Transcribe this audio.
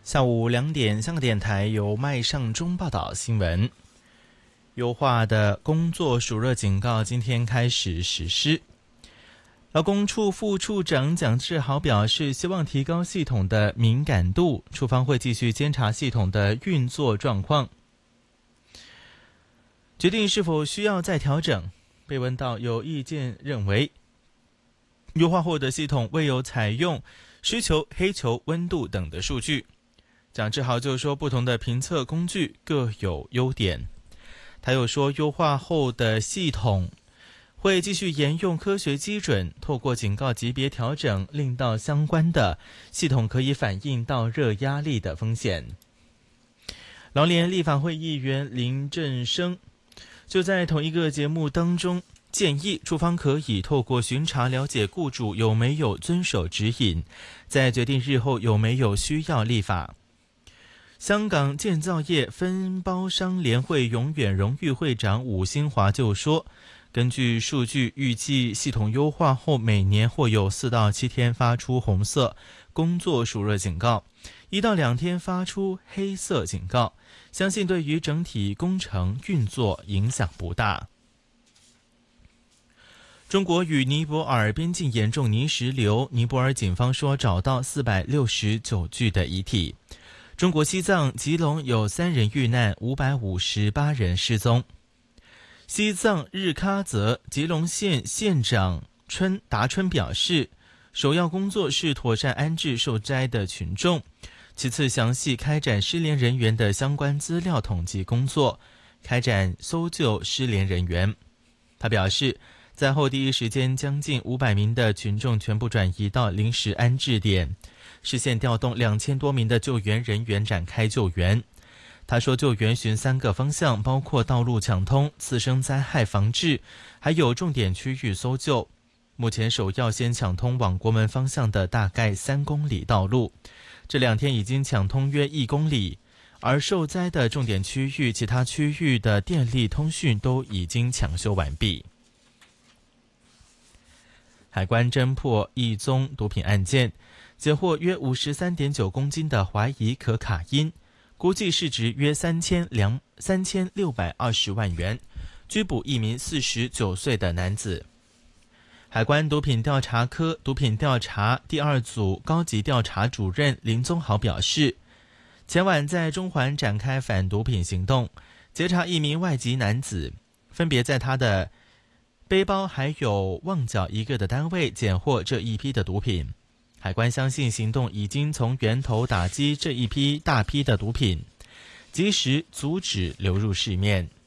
下午2点，香港电台由麦尚中报道新闻。优化的工作暑热警告今天开始实施。劳工处副处长蒋志豪表示，希望提高系统的敏感度，处方会继续监察系统的运作状况，决定是否需要再调整。被问到有意见认为，优化后的系统未有采用湿球、黑球、温度等的数据。蒋志豪就说，不同的评测工具各有优点。他又说，优化后的系统会继续沿用科学基准，透过警告级别调整，令到相关的系统可以反映到热压力的风险。劳联立法会议员林振生就在同一个节目当中建议，处方可以透过巡查了解雇主有没有遵守指引，再决定日后有没有需要立法。香港建造业分包商联会永远荣誉会长伍新华就说，根据数据预计，系统优化后每年或有4到7天发出红色工作暑热警告，1到2天发出黑色警告，相信对于整体工程运作影响不大。中国与尼泊尔边境严重泥石流，尼泊尔警方说找到469具的遗体。中国西藏吉隆有3人遇难，558人失踪。西藏日喀则吉隆县县长达春表示，首要工作是妥善安置受灾的群众，其次详细开展失联人员的相关资料统计工作，开展搜救失联人员。他表示，在后第一时间将近500名的群众全部转移到临时安置点，实现调动2000多名的救援人员展开救援。他说，救援循3个方向，包括道路抢通、次生灾害防治，还有重点区域搜救。目前首要先抢通往国门方向的大概3公里道路，这2天已经抢通约1公里，而受灾的重点区域其他区域的电力通讯都已经抢修完毕。海关侦破一宗毒品案件，截获约53.9公斤的怀疑可卡因，估计市值约3620万元，拘捕一名49岁的男子。海关毒品调查科毒品调查第2组高级调查主任林宗豪表示，前晚在中环展开反毒品行动，截查一名外籍男子，分别在他的背包还有旺角一个的单位检获这一批的毒品。海关相信行动已经从源头打击这一批大批的毒品，及时阻止流入市面。